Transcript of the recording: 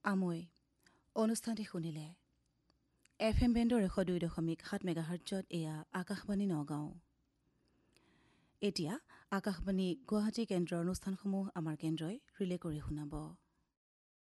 আমৈ অনুষ্ঠানটি শুনিলে FM বেণ্ডৰ 102.7 মেগাহাৰ্টজত এয়া আকাশবাণী নগাঁও। এতিয়া আকাশবাণী গুৱাহাটী কেন্দ্ৰৰ অনুষ্ঠানসমূহ আমাৰ কেন্দ্ৰই ৰিলে কৰি শুনাব।